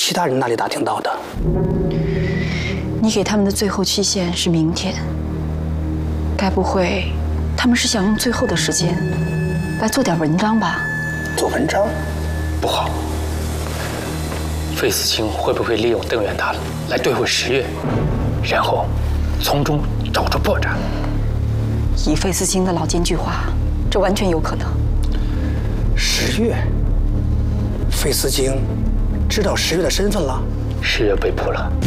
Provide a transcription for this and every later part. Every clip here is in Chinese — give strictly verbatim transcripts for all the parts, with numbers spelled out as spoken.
其他人那里打听到的？ 你给他们的最后期限是明天，该不会他们是想用最后的时间来做点文章吧？ 做文章？ 不好。费思清会不会利用邓元达来对付十月，然后从中找出破绽？ 以费思清的老奸巨猾，这完全有可能。 十月，费思清知道十月的身份了？ 十月被捕了。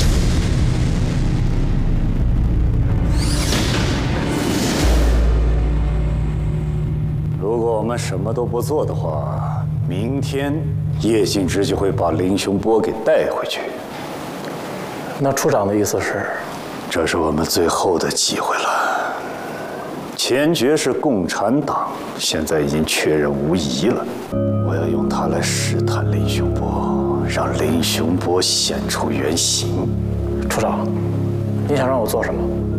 如果我们什么都不做的话，明天叶敬之就会把林雄波给带回去。 那处长的意思是， 这是我们最后的机会了。钱爵是共产党，现在已经确认无疑了。我要用他来试探林雄波，让林雄波现出原形。 处长，你想让我做什么？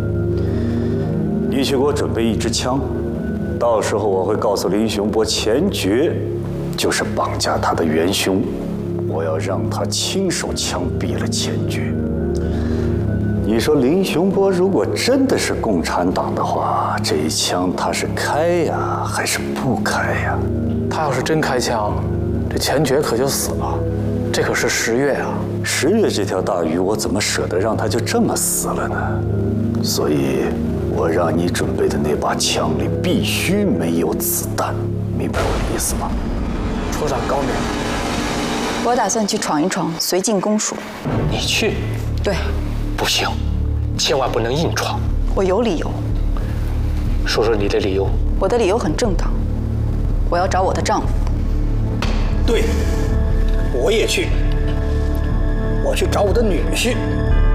你去给我准备一支枪，到时候我会告诉林雄波，钱爵就是绑架他的元凶，我要让他亲手枪毙了钱爵。你说林雄波如果真的是共产党的话，这一枪他是开呀，还是不开呀？ 他要是真开枪，这钱爵可就死了。这可是十月啊！ 十月这条大鱼，我怎么舍得让他就这么死了呢？所以，我让你准备的那把枪里必须没有子弹，明白我的意思吗？ 处长高明。 我打算去闯一闯，绥靖公署。 你去？ 对。 不行，千万不能硬闯。 我有理由。 说说你的理由。 我的理由很正当，我要找我的丈夫。 对，我也去。我去找我的女婿。